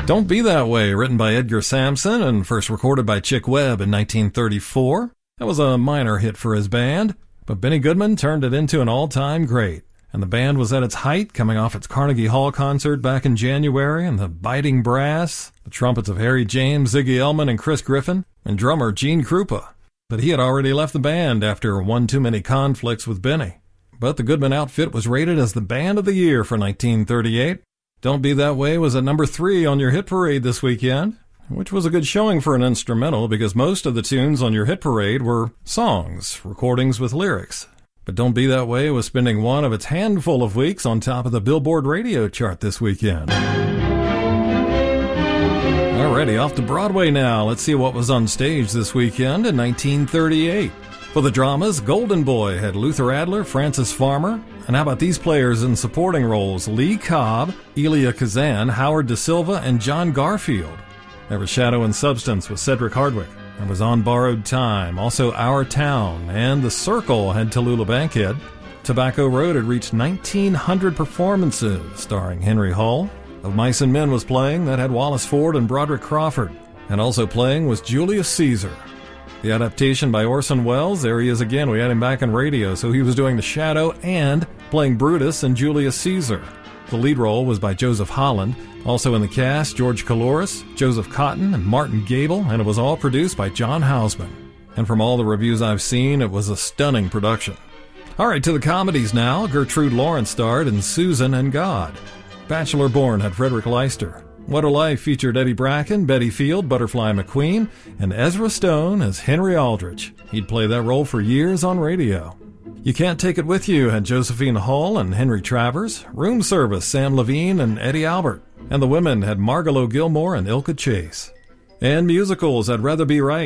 Don't Be That Way, written by Edgar Sampson and first recorded by Chick Webb in 1934. That was a minor hit for his band, but Benny Goodman turned it into an all-time great. And the band was at its height, coming off its Carnegie Hall concert back in January, and the biting brass, the trumpets of Harry James, Ziggy Elman, and Chris Griffin, and drummer Gene Krupa. But he had already left the band after one too many conflicts with Benny. But the Goodman outfit was rated as the Band of the Year for 1938. Don't Be That Way was at number 3 on your hit parade this weekend, which was a good showing for an instrumental because most of the tunes on your hit parade were songs, recordings with lyrics. But Don't Be That Way was spending one of its handful of weeks on top of the Billboard radio chart this weekend. Alrighty, off to Broadway now. Let's see what was on stage this weekend in 1938. For the dramas, Golden Boy had Luther Adler, Francis Farmer, and how about these players in supporting roles? Lee Cobb, Elia Kazan, Howard Da Silva, and John Garfield. There was Shadow and Substance with Cedric Hardwicke. There was On Borrowed Time, also Our Town, and The Circle had Tallulah Bankhead. Tobacco Road had reached 1,900 performances, starring Henry Hull. Of Mice and Men was playing, that had Wallace Ford and Broderick Crawford. And also playing was Julius Caesar. The adaptation by Orson Welles, there he is again, we had him back in radio, so he was doing the Shadow and playing Brutus and Julius Caesar. The lead role was by Joseph Holland. Also in the cast, George Coulouris, Joseph Cotton, and Martin Gable, and it was all produced by John Houseman. And from all the reviews I've seen, it was a stunning production. All right, to the comedies now. Gertrude Lawrence starred in Susan and God. Bachelor Born had Frederick Leicester. What a Life featured Eddie Bracken, Betty Field, Butterfly McQueen, and Ezra Stone as Henry Aldrich. He'd play that role for years on radio. You Can't Take It With You had Josephine Hull and Henry Travers. Room Service, Sam Levine and Eddie Albert. And the women had Margalo Gilmore and Ilka Chase. And musicals had Rather Be Right